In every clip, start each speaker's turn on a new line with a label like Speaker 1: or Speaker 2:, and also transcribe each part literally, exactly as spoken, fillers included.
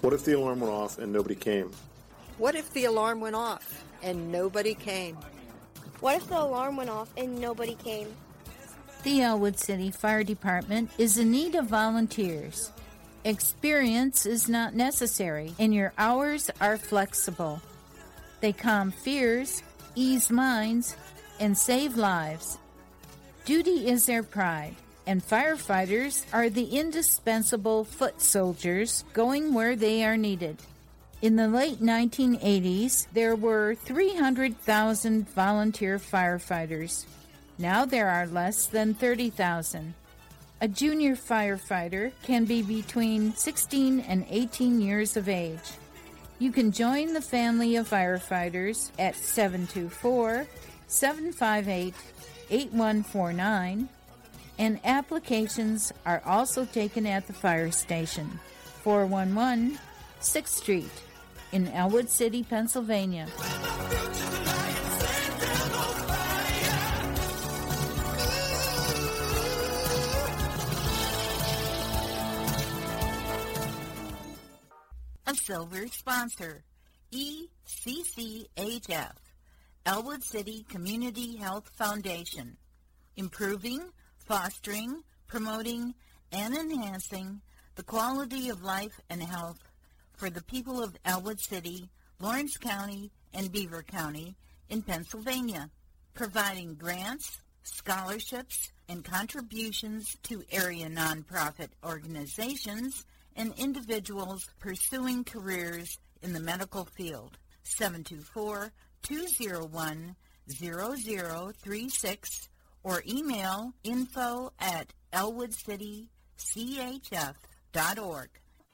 Speaker 1: What if the alarm went off and nobody came?
Speaker 2: What if the alarm went off and nobody came?
Speaker 3: What if the alarm went off and nobody came?
Speaker 4: The Elwood City Fire Department is in need of volunteers. Experience is not necessary, and your hours are flexible. They calm fears, ease minds, and save lives. Duty is their pride, and firefighters are the indispensable foot soldiers going where they are needed. In the late nineteen eighties, there were three hundred thousand volunteer firefighters. Now there are less than thirty thousand. A junior firefighter can be between sixteen and eighteen years of age. You can join the family of firefighters at seven two four, seven five eight, eight one four nine, and applications are also taken at the fire station, four one one sixth Street in Elwood City, Pennsylvania. A silver sponsor, E C C H F, Elwood City Community Health Foundation, improving, fostering, promoting, and enhancing the quality of life and health for the people of Elwood City, Lawrence County, and Beaver County in Pennsylvania, providing grants, scholarships, and contributions to area nonprofit organizations and individuals pursuing careers in the medical field. seven two four, two zero one, zero zero three six or email info at elwood city c h f dot org.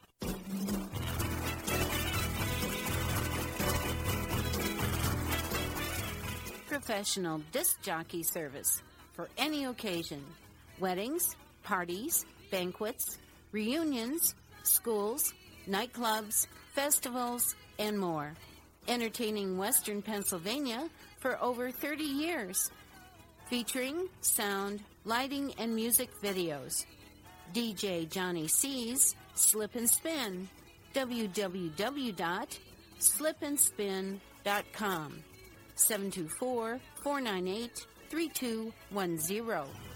Speaker 4: Professional disc jockey service for any occasion. Weddings, parties, banquets, reunions, schools, nightclubs, festivals, and more. Entertaining Western Pennsylvania for over thirty years. Featuring sound, lighting, and music videos. D J Johnny C's Slip and Spin. w w w dot slip and spin dot com. seven two four, four nine eight, three two one zero.